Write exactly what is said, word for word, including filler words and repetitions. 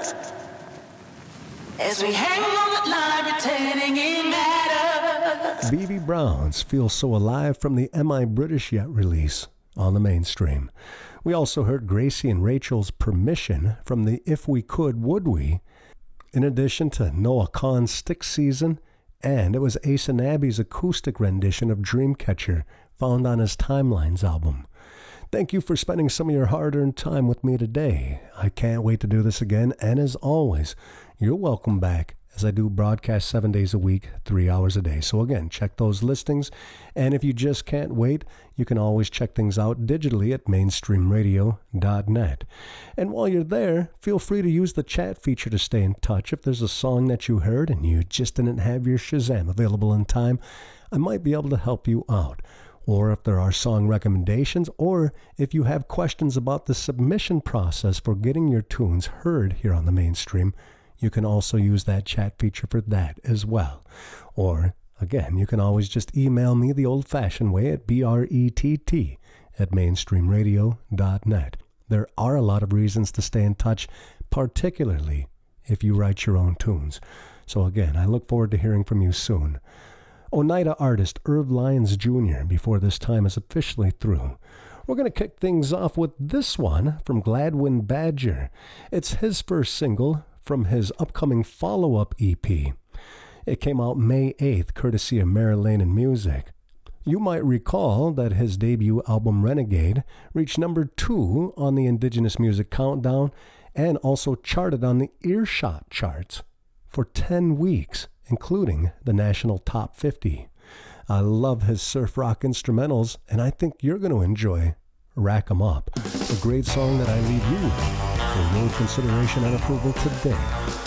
As we hang on the line, pretending it matters. B B Brown's Feel So Alive from the Am I British Yet release on the mainstream. We also heard Gracie and Rachel's Permission from the If We Could, Would We? In addition to Noah Kahan's Stick Season, and it was Ace and Abby's acoustic rendition of Dreamcatcher found on his Timelines album. Thank you for spending some of your hard-earned time with me today. I can't wait to do this again, and as always, you're welcome back as I do broadcast seven days a week, three hours a day. So again, check those listings, and if you just can't wait, you can always check things out digitally at mainstream radio dot net. And while you're there, feel free to use the chat feature to stay in touch. If there's a song that you heard and you just didn't have your Shazam available in time, I might be able to help you out. Or if there are song recommendations, or if you have questions about the submission process for getting your tunes heard here on the mainstream, you can also use that chat feature for that as well. Or, again, you can always just email me the old-fashioned way at B R E T T at mainstream radio dot net. There are a lot of reasons to stay in touch, particularly if you write your own tunes. So again, I look forward to hearing from you soon. Oneida artist Irv Lyons Junior, before this time is officially through. We're going to kick things off with this one from Gladwin Badger. It's his first single from his upcoming follow-up E P. It came out May eighth, courtesy of Marilyn and Music. You might recall that his debut album Renegade reached number two on the Indigenous Music Countdown and also charted on the Earshot charts for ten weeks, including the national top fifty. I love his surf rock instrumentals, and I think you're going to enjoy Rack 'em Up, a great song that I leave you with for your consideration and approval today.